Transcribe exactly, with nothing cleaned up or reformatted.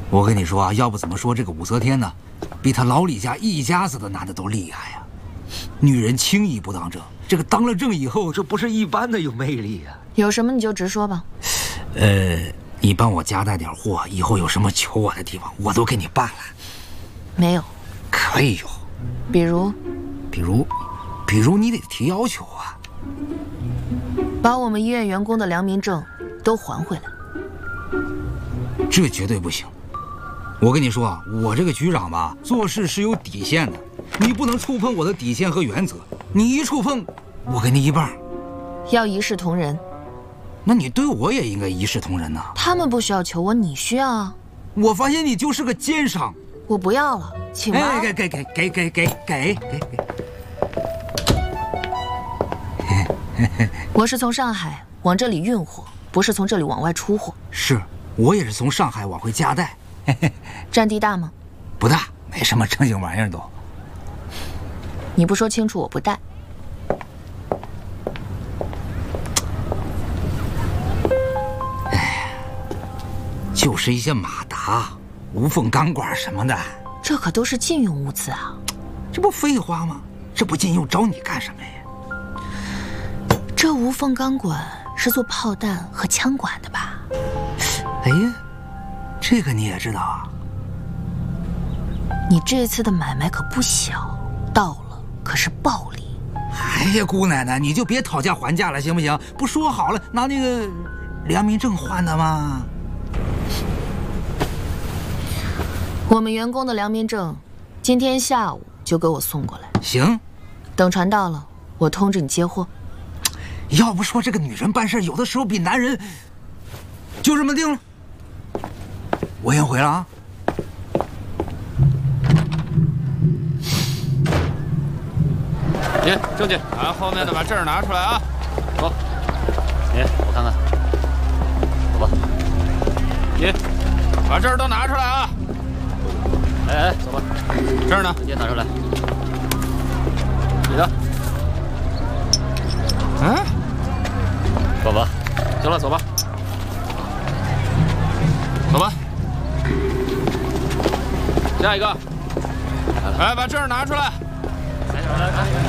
我跟你说啊，要不怎么说这个武则天呢，比他老李家一家子的男的都厉害呀。女人轻易不当政，这个当了政以后，这不是一般的有魅力呀。 有什么你就直说吧。 呃，你帮我夹带点货，以后有什么求我的地方，我都给你办了。 没有。 可以有。 比如？ 比如，比如你得提要求啊。 把我们医院员工的良民证都还回来。 这绝对不行。我跟你说啊，我这个局长吧，做事是有底线的，你不能触碰我的底线和原则。你一触碰，我给你一半。 要一视同仁。 那你对我也应该一视同仁呐。 他们不需要求我，你需要啊。 我发现你就是个奸商。 我不要了，请吧。 哎，给给给给给给给给给。 我是从上海往这里运货，不是从这里往外出货。 是，我也是从上海往回夹带。 占地大吗？ 不大，没什么正经玩意儿都。 你不说清楚，我不带。 哎，就是一些马达、无缝钢管什么的， 这可都是禁用物资啊！ 这不废话吗？这不禁用找你干什么呀？ 这无缝钢管是做炮弹和枪管的吧？ 哎呀，这个你也知道啊？ 你这次的买卖可不小，到了可是暴利。 哎呀，姑奶奶，你就别讨价还价了，行不行？不说好了拿那个良民证换的吗？ 我们员工的良民证，今天下午就给我送过来。 行， 等船到了，我通知你接货。 要不说这个女人办事有的时候比男人……就这么定了。我先回了啊。 爷，正经，把后面的把证拿出来啊！走， 爷，我看看。走吧。 爷，把证都拿出来啊！ 哎哎，走吧。 证呢？ 爷拿出来。 你的。嗯。 走吧。 行了，走吧。走吧。下一个。来，把证拿出来。 来来来。